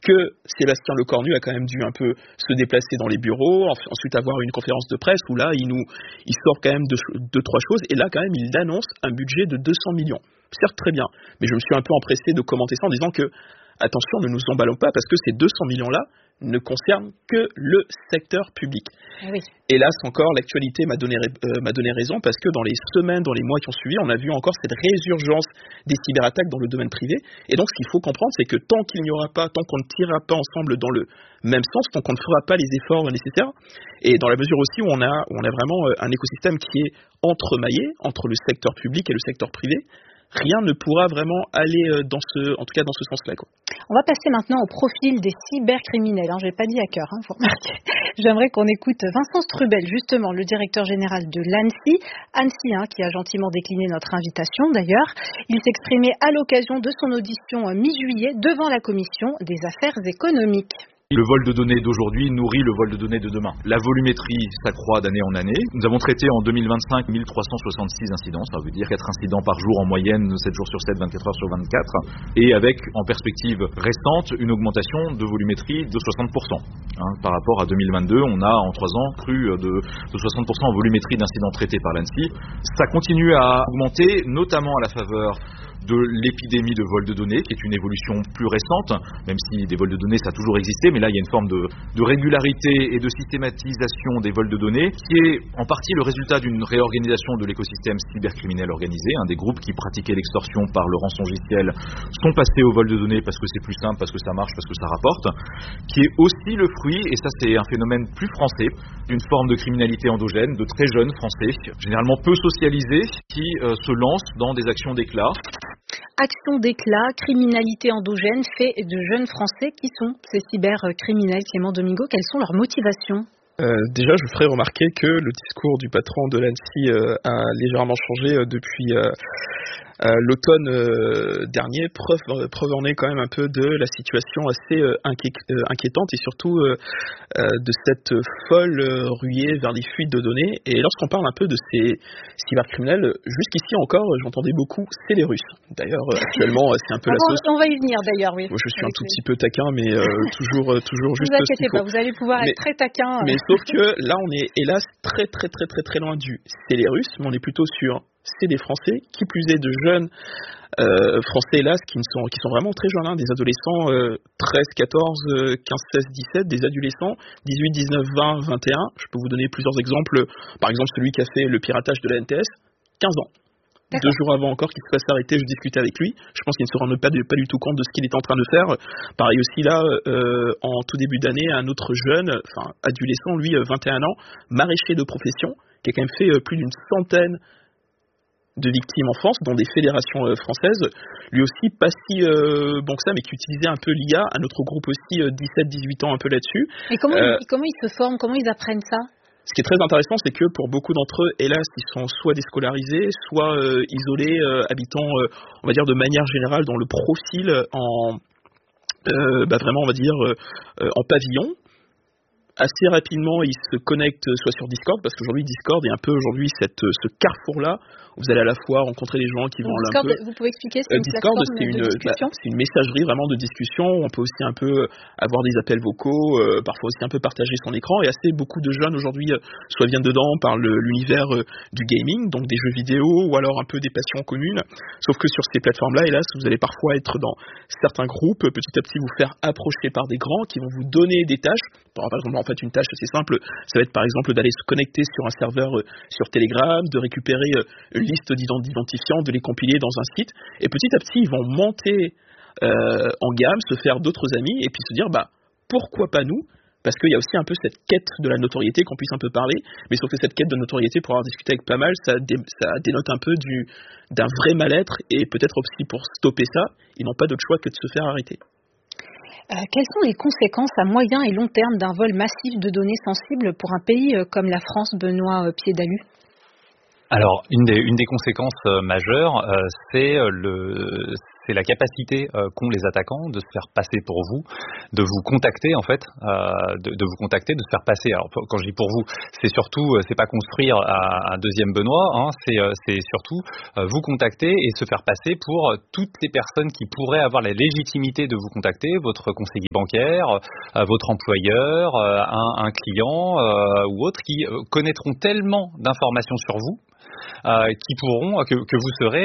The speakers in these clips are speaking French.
que Sébastien Lecornu a quand même dû un peu se déplacer dans les bureaux, ensuite avoir une conférence de presse où là, il sort quand même deux, trois choses, et là, quand même, il annonce un budget de 200 millions. Certes, très bien, mais je me suis un peu empressé de commenter ça en disant que, attention, ne nous emballons pas, parce que ces 200 millions-là ne concernent que le secteur public. Oui. Hélas, encore, l'actualité m'a donné raison, parce que dans les semaines, dans les mois qui ont suivi, on a vu encore cette résurgence des cyberattaques dans le domaine privé. Et donc, ce qu'il faut comprendre, c'est que tant qu'on ne tirera pas ensemble dans le même sens, tant qu'on ne fera pas les efforts nécessaires, et dans la mesure aussi où on a vraiment un écosystème qui est entremaillé entre le secteur public et le secteur privé, rien ne pourra vraiment aller en tout cas dans ce sens-là, quoi. On va passer maintenant au profil des cybercriminels. Je n'ai pas dit hacker, vous remarquez. J'aimerais qu'on écoute Vincent Strubel, justement, le directeur général de l'ANSSI. ANSSI, qui a gentiment décliné notre invitation d'ailleurs. Il s'exprimait à l'occasion de son audition mi-juillet devant la commission des affaires économiques. Le vol de données d'aujourd'hui nourrit le vol de données de demain. La volumétrie s'accroît d'année en année. Nous avons traité en 2025 1366 incidents, ça veut dire 4 incidents par jour en moyenne, 7 jours sur 7, 24 heures sur 24, et avec, en perspective récente, une augmentation de volumétrie de 60%. Par rapport à 2022, on a en 3 ans cru de 60% en volumétrie d'incidents traités par l'ANSSI. Ça continue à augmenter, notamment à la faveur de l'épidémie de vol de données, qui est une évolution plus récente, même si des vols de données ça a toujours existé, mais là il y a une forme de régularité et de systématisation des vols de données, qui est en partie le résultat d'une réorganisation de l'écosystème cybercriminel organisé. Des groupes qui pratiquaient l'extorsion par le rançongiciel sont passés au vol de données parce que c'est plus simple, parce que ça marche, parce que ça rapporte, qui est aussi le fruit, et ça c'est un phénomène plus français, d'une forme de criminalité endogène, de très jeunes Français, généralement peu socialisés, qui se lancent dans des actions d'éclat. Action d'éclat, criminalité endogène, fait de jeunes Français. Qui sont ces cybercriminels, Clément Domingo? Quelles sont leurs motivations? Déjà, je ferai remarquer que le discours du patron de l'ANSSI a légèrement changé depuis l'automne dernier. Preuve en est quand même un peu de la situation assez inquiétante et surtout de cette folle ruée vers les fuites de données. Et lorsqu'on parle un peu de ces cybercriminels, jusqu'ici encore, j'entendais beaucoup, c'est les Russes. D'ailleurs, actuellement, c'est un peu la sauce. On va y venir d'ailleurs, oui. Moi, je suis un tout petit peu taquin, mais toujours juste. Ne vous inquiétez pas, vous allez pouvoir être très taquin. Mais sauf que là, on est hélas très très très très très loin du c'est les Russes, mais on est plutôt sur c'est des Français, qui plus est de jeunes Français hélas qui sont vraiment très jeunes, des adolescents 13, 14, 15, 16, 17, des adolescents 18, 19, 20, 21. Je peux vous donner plusieurs exemples. Par exemple, celui qui a fait le piratage de la NTS, 15 ans. D'accord. 2 jours avant encore qu'il se fasse arrêter, je discutais avec lui. Je pense qu'il ne se rend pas du tout compte de ce qu'il est en train de faire. Pareil aussi là, en tout début d'année, un autre jeune, adolescent, lui, 21 ans, maraîcher de profession, qui a quand même fait plus d'une centaine de victimes en France, dont des fédérations françaises, lui aussi pas si bon que ça, mais qui utilisait un peu l'IA, un autre groupe aussi 17-18 ans un peu là-dessus. Et comment ils se forment, comment ils apprennent ça? Ce qui est très intéressant, c'est que pour beaucoup d'entre eux, hélas, ils sont soit déscolarisés, soit isolés, habitant, on va dire de manière générale, dans le profil vraiment, on va dire, en pavillon. Assez rapidement, ils se connectent soit sur Discord, parce qu'aujourd'hui, Discord est un peu ce carrefour-là, où vous allez à la fois rencontrer les gens qui vont Discord, vous pouvez expliquer, c'est une Discord, plateforme de discussion. C'est une messagerie vraiment de discussion, on peut aussi un peu avoir des appels vocaux, parfois aussi un peu partager son écran, et beaucoup de jeunes aujourd'hui, soit viennent dedans par l'univers du gaming, donc des jeux vidéo, ou alors un peu des passions communes, sauf que sur ces plateformes-là, hélas, vous allez parfois être dans certains groupes, petit à petit vous faire approcher par des grands qui vont vous donner des tâches. Par exemple, en fait, une tâche assez simple, ça va être par exemple d'aller se connecter sur un serveur sur Telegram, de récupérer une liste d'identifiants, de les compiler dans un site, et petit à petit ils vont monter en gamme, se faire d'autres amis, et puis se dire pourquoi pas nous, parce qu'il y a aussi un peu cette quête de la notoriété, qu'on puisse un peu parler, mais sauf que cette quête de notoriété, pour avoir discuté avec pas mal, ça dénote un peu d'un vrai mal-être, et peut-être aussi pour stopper ça, ils n'ont pas d'autre choix que de se faire arrêter. Quelles sont les conséquences à moyen et long terme d'un vol massif de données sensibles pour un pays comme la France, Benoît Piédalu? Alors, une des conséquences majeures, c'est c'est la capacité qu'ont les attaquants de se faire passer pour vous, de vous contacter en fait, de vous contacter, de se faire passer. Alors quand je dis pour vous, c'est surtout, c'est pas construire un deuxième Benoît, hein, c'est surtout vous contacter et se faire passer pour toutes les personnes qui pourraient avoir la légitimité de vous contacter, votre conseiller bancaire, votre employeur, un client ou autre, qui connaîtront tellement d'informations sur vous qui pourront que vous serez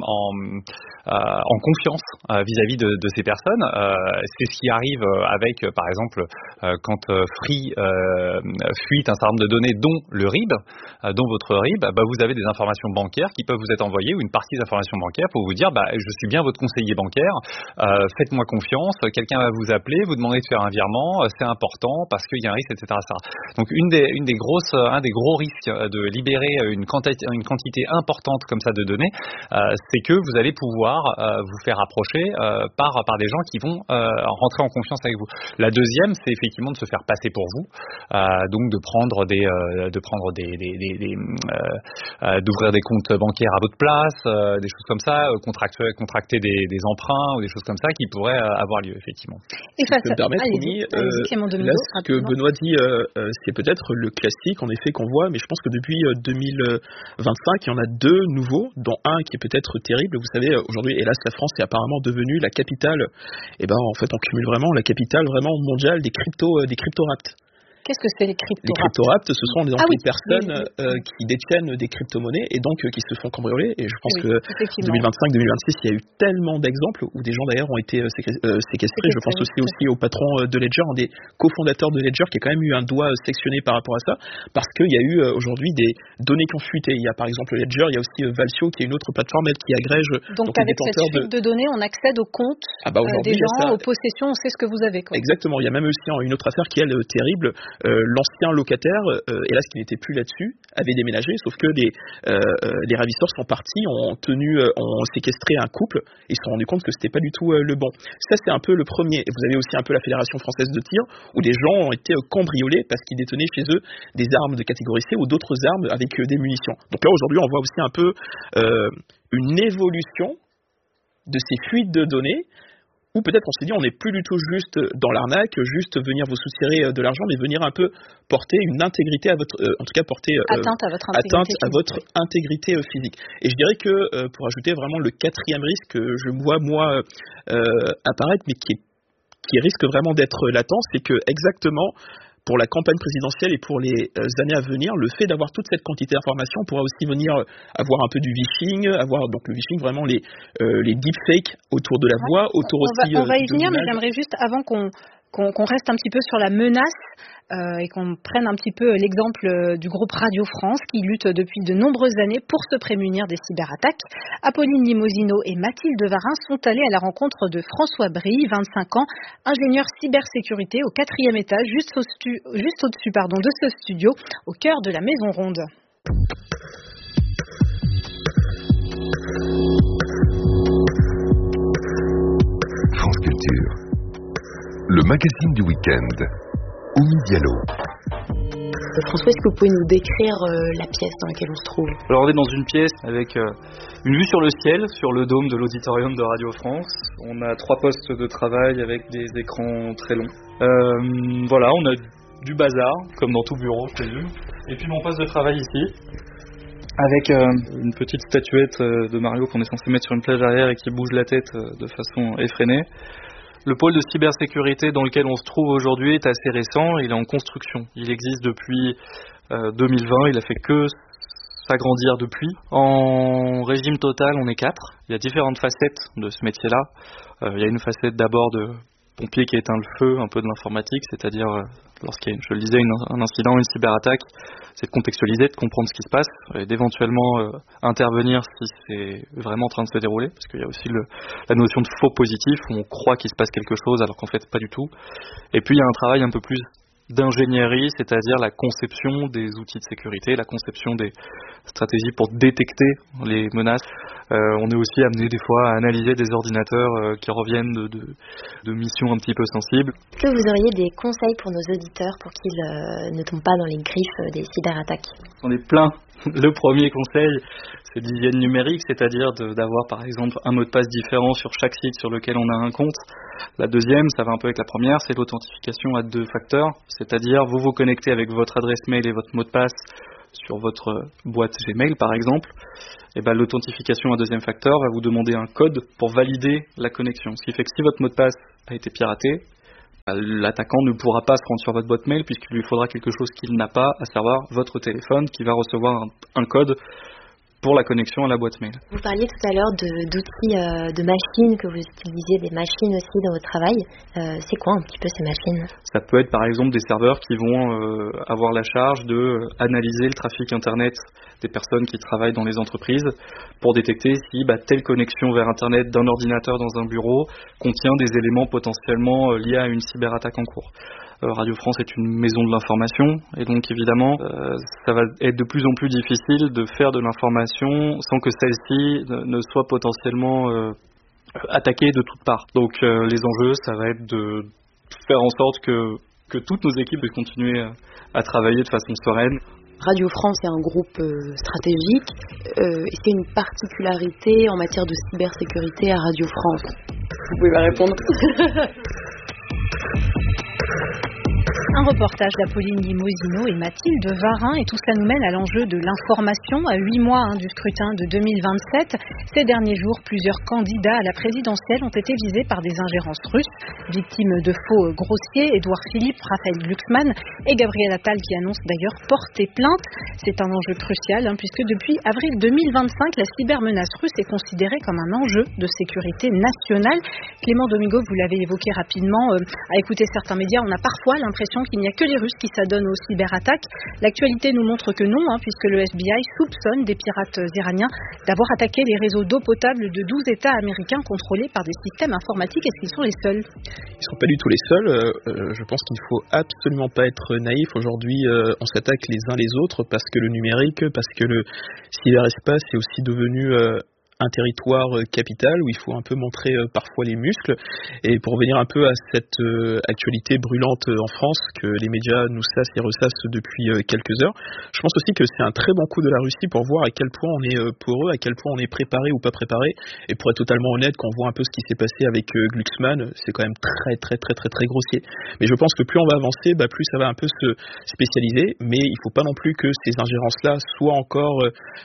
en confiance vis-à-vis de ces personnes. C'est ce qui arrive avec, par exemple, quand Free fuite un certain nombre de données, dont le RIB, dont votre RIB, vous avez des informations bancaires qui peuvent vous être envoyées, ou une partie des informations bancaires pour vous dire je suis bien votre conseiller bancaire, faites-moi confiance, quelqu'un va vous appeler, vous demander de faire un virement, c'est important parce qu'il y a un risque, etc. Donc un des gros risques de libérer une quantité importante comme ça de données, c'est que vous allez pouvoir vous faire approcher par des gens qui vont rentrer en confiance avec vous. La deuxième, c'est effectivement de se faire passer pour vous, donc d'ouvrir des comptes bancaires à votre place, des choses comme ça, contracter des emprunts ou des choses comme ça qui pourraient avoir lieu effectivement. Et ça me permet, là, ce que Benoît dit, c'est peut-être le classique en effet qu'on voit, mais je pense que depuis 2025, il y en a deux nouveaux, dont un qui est peut-être terrible. Vous savez, aujourd'hui, hélas, la France est apparemment devenue la capitale. En fait, on cumule vraiment la capitale vraiment mondiale des cryptoraptes. Qu'est-ce que c'est les cryptoraptes ? Les cryptoraptes, ce sont des personnes qui détiennent des crypto-monnaies et donc qui se font cambrioler. Et je pense que 2025-2026, il y a eu tellement d'exemples où des gens d'ailleurs ont été séquestrés. Je pense aussi au patron de Ledger, un des cofondateurs de Ledger, qui a quand même eu un doigt sectionné par rapport à ça, parce qu'il y a eu aujourd'hui des données qui ont fuité. Il y a par exemple Ledger, il y a aussi Valsio, qui est une autre plateforme qui agrège. Donc avec cette fuite de données, on accède aux comptes des gens, aux possessions, on sait ce que vous avez. Exactement. Il y a même aussi une autre affaire qui est terrible. L'ancien locataire, hélas qui n'était plus là-dessus, avait déménagé, sauf que les ravisseurs sont partis, ont séquestré un couple et ils se sont rendus compte que c'était pas du tout le bon. Ça, c'est un peu le premier. Et vous avez aussi un peu la Fédération française de tir, où des gens ont été cambriolés parce qu'ils détenaient chez eux des armes de catégorie C ou d'autres armes avec des munitions. Donc là, aujourd'hui, on voit aussi un peu une évolution de ces fuites de données, ou peut-être on s'est dit on n'est plus du tout juste dans l'arnaque, juste venir vous soutirer de l'argent, mais venir un peu porter une intégrité à votre, en tout cas porter atteinte à votre intégrité physique. Et je dirais que pour ajouter vraiment le quatrième risque que je vois moi apparaître, mais qui risque vraiment d'être latent, c'est que exactement pour la campagne présidentielle et pour les années à venir, le fait d'avoir toute cette quantité d'informations pourra aussi venir avoir un peu du vishing, avoir donc le vishing, vraiment les deepfakes autour de la voix, autour aussi. On va y venir, mais j'aimerais juste avant qu'on reste un petit peu sur la menace et qu'on prenne un petit peu l'exemple du groupe Radio France qui lutte depuis de nombreuses années pour se prémunir des cyberattaques. Apolline Limosino et Mathilde Varin sont allées à la rencontre de François Brie, 25 ans, ingénieur cybersécurité au 4e étage, juste au-dessus de ce studio, au cœur de la Maison Ronde. France Culture, le magazine du week-end. Oumi Diallo. François, est-ce que vous pouvez nous décrire la pièce dans laquelle on se trouve ? Alors on est dans une pièce avec une vue sur le ciel, sur le dôme de l'auditorium de Radio France. On a 3 postes de travail avec des écrans très longs. Voilà, on a du bazar, comme dans tout bureau, je présume. Et puis mon poste de travail ici, avec une petite statuette de Mario qu'on est censé mettre sur une plage arrière et qui bouge la tête de façon effrénée. Le pôle de cybersécurité dans lequel on se trouve aujourd'hui est assez récent, il est en construction. Il existe depuis 2020, il a fait que s'agrandir depuis. En régime total, on est 4. Il y a différentes facettes de ce métier-là. Il y a une facette d'abord de pompier qui éteint le feu, un peu de l'informatique, c'est-à-dire lorsqu'il y a, je le disais, un incident, une cyberattaque, c'est de contextualiser, de comprendre ce qui se passe et d'éventuellement intervenir si c'est vraiment en train de se dérouler, parce qu'il y a aussi la notion de faux positif où on croit qu'il se passe quelque chose alors qu'en fait pas du tout. Et puis il y a un travail un peu plus d'ingénierie, c'est-à-dire la conception des outils de sécurité, la conception des stratégies pour détecter les menaces. On est aussi amené des fois à analyser des ordinateurs qui reviennent de missions un petit peu sensibles. Est-ce que vous auriez des conseils pour nos auditeurs pour qu'ils ne tombent pas dans les griffes des cyberattaques ? On est plein Le premier conseil, c'est d'hygiène numérique, c'est-à-dire d'avoir par exemple un mot de passe différent sur chaque site sur lequel on a un compte. La deuxième, ça va un peu avec la première, c'est l'authentification à 2 facteurs, c'est-à-dire vous vous connectez avec votre adresse mail et votre mot de passe sur votre boîte Gmail par exemple. Et ben, l'authentification à 2e facteur va vous demander un code pour valider la connexion. Ce qui fait que si votre mot de passe a été piraté, l'attaquant ne pourra pas se rendre sur votre boîte mail puisqu'il lui faudra quelque chose qu'il n'a pas, à savoir votre téléphone qui va recevoir un code pour la connexion à la boîte mail. Vous parliez tout à l'heure d'outils, de machines que vous utilisez, des machines aussi dans votre travail. C'est quoi un petit peu ces machines ? Ça peut être par exemple des serveurs qui vont avoir la charge de analyser le trafic internet des personnes qui travaillent dans les entreprises pour détecter si telle connexion vers internet d'un ordinateur dans un bureau contient des éléments potentiellement liés à une cyberattaque en cours. Radio France est une maison de l'information et donc évidemment ça va être de plus en plus difficile de faire de l'information sans que celle-ci ne soit potentiellement attaquée de toutes parts. Donc les enjeux, ça va être de faire en sorte que toutes nos équipes puissent continuer à travailler de façon sereine. Radio France est un groupe stratégique. Est-ce qu'il y a une particularité en matière de cybersécurité à Radio France ? Vous pouvez me répondre. Un reportage d'Apolline Limosino et Mathilde Varin, et tout cela nous mène à l'enjeu de l'information. À 8 mois du scrutin de 2027, ces derniers jours, plusieurs candidats à la présidentielle ont été visés par des ingérences russes. Victimes de faux grossiers, Édouard Philippe, Raphaël Glucksmann et Gabriel Attal qui annoncent d'ailleurs porter plainte. C'est un enjeu crucial puisque depuis avril 2025, la cybermenace russe est considérée comme un enjeu de sécurité nationale. Clément Domingo, vous l'avez évoqué rapidement, à écouter certains médias, on a parfois l'impression qu'il n'y a que les Russes qui s'adonnent aux cyberattaques. L'actualité nous montre que non, puisque le FBI soupçonne des pirates iraniens d'avoir attaqué les réseaux d'eau potable de 12 États américains contrôlés par des systèmes informatiques. Est-ce qu'ils sont les seuls ? Ils ne sont pas du tout les seuls. Je pense qu'il ne faut absolument pas être naïf. Aujourd'hui, on s'attaque les uns les autres parce que le numérique, parce que le cyberespace est aussi devenu un territoire capital où il faut un peu montrer parfois les muscles. Et pour revenir un peu à cette actualité brûlante en France que les médias nous sassent et ressassent depuis quelques heures, je pense aussi que c'est un très bon coup de la Russie pour voir à quel point on est poreux, à quel point on est préparé ou pas préparé. Et pour être totalement honnête, quand on voit un peu ce qui s'est passé avec Glucksmann, c'est quand même très grossier. Mais je pense que plus on va avancer, plus ça va un peu se spécialiser. Mais il ne faut pas non plus que ces ingérences-là soient encore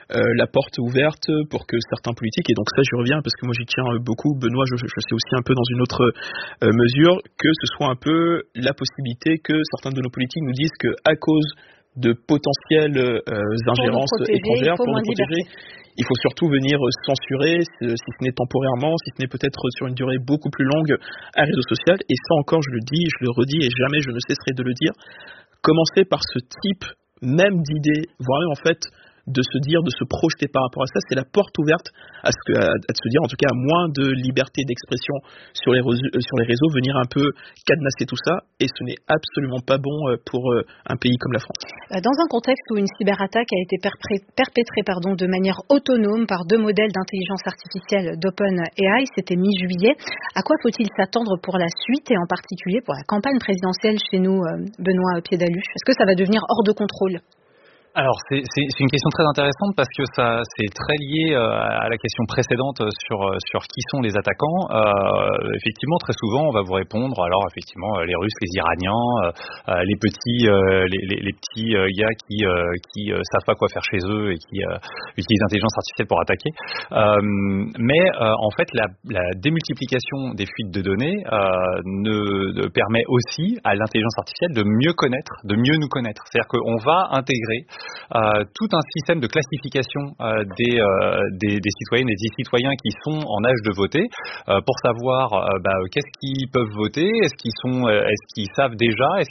la porte ouverte pour que certains politiques, et donc ça j'y reviens parce que moi j'y tiens beaucoup, Benoît, je sais aussi un peu dans une autre mesure, que ce soit un peu la possibilité que certains de nos politiques nous disent qu'à cause de potentielles ingérences étrangères pour nous protéger, il faut surtout venir censurer, si ce n'est temporairement, si ce n'est peut-être sur une durée beaucoup plus longue, un réseau social. Et ça encore, je le dis, je le redis et jamais je ne cesserai de le dire, commencer par ce type même d'idée, voire même en fait de se dire, de se projeter par rapport à ça, c'est la porte ouverte à se dire, en tout cas, à moins de liberté d'expression sur les réseaux, venir un peu cadenasser tout ça, et ce n'est absolument pas bon pour un pays comme la France. Dans un contexte où une cyberattaque a été perpétrée de manière autonome par 2 modèles d'intelligence artificielle d'OpenAI, c'était mi-juillet, à quoi faut-il s'attendre pour la suite, et en particulier pour la campagne présidentielle chez nous, Benoît Piédaluche ? Est-ce que ça va devenir hors de contrôle ? Alors c'est une question très intéressante parce que ça c'est très lié à la question précédente sur qui sont les attaquants. Effectivement, très souvent on va vous répondre alors effectivement les Russes, les Iraniens, les petits gars qui savent pas quoi faire chez eux et qui utilisent l'intelligence artificielle pour attaquer. Mais en fait la démultiplication des fuites de données ne permet aussi à l'intelligence artificielle de mieux nous connaître. C'est-à-dire qu'on va intégrer tout un système de classification des citoyennes et des citoyens qui sont en âge de voter pour savoir qu'est-ce qu'ils peuvent voter, est-ce qu'ils savent déjà, est-ce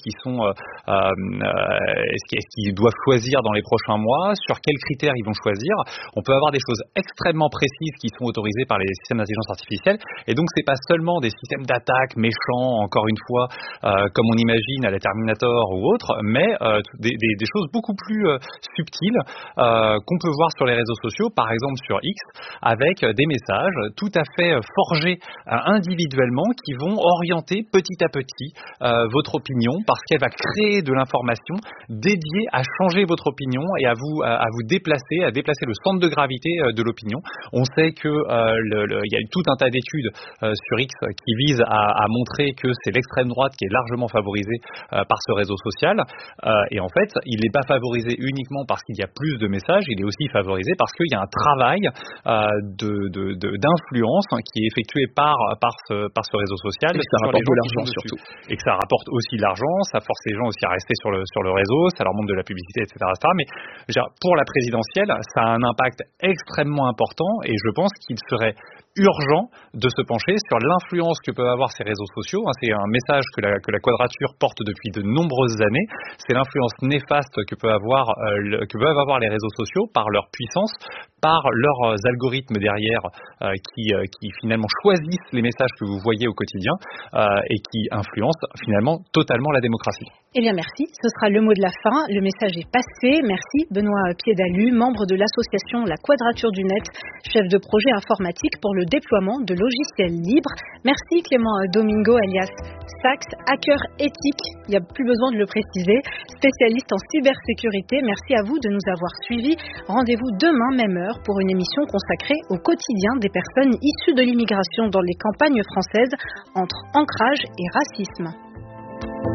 qu'ils doivent choisir dans les prochains mois, sur quels critères ils vont choisir. On peut avoir des choses extrêmement précises qui sont autorisées par les systèmes d'intelligence artificielle, et donc c'est pas seulement des systèmes d'attaque méchants, encore une fois, comme on imagine à la Terminator ou autre, mais des choses beaucoup plus subtils qu'on peut voir sur les réseaux sociaux, par exemple sur X, avec des messages tout à fait forgés individuellement qui vont orienter petit à petit votre opinion, parce qu'elle va créer de l'information dédiée à changer votre opinion et à vous déplacer, à déplacer le centre de gravité de l'opinion. On sait que il y a eu tout un tas d'études sur X qui visent à montrer que c'est l'extrême droite qui est largement favorisée par ce réseau social. Et en fait, il n'est pas favorisé uniquement parce qu'il y a plus de messages, il est aussi favorisé parce qu'il y a un travail d'influence qui est effectué par ce réseau social. Et que ça rapporte de l'argent surtout. Et que ça rapporte aussi de l'argent, ça force les gens aussi à rester sur le réseau, ça leur montre de la publicité, etc. Mais pour la présidentielle, ça a un impact extrêmement important et je pense qu'il serait urgent de se pencher sur l'influence que peuvent avoir ces réseaux sociaux. C'est un message que la Quadrature porte depuis de nombreuses années. C'est l'influence néfaste que peuvent avoir les réseaux sociaux par leur puissance, par leurs algorithmes derrière qui finalement choisissent les messages que vous voyez au quotidien et qui influencent finalement totalement la démocratie. Eh bien merci, ce sera le mot de la fin, le message est passé. Merci Benoît Piédalu, membre de l'association La Quadrature du Net, chef de projet informatique pour le déploiement de logiciels libres. Merci Clément Domingo alias Sax, hacker éthique, il n'y a plus besoin de le préciser, spécialiste en cybersécurité. Merci à vous de nous avoir suivis. Rendez-vous demain même heure pour une émission consacrée au quotidien des personnes issues de l'immigration dans les campagnes françaises entre ancrage et racisme.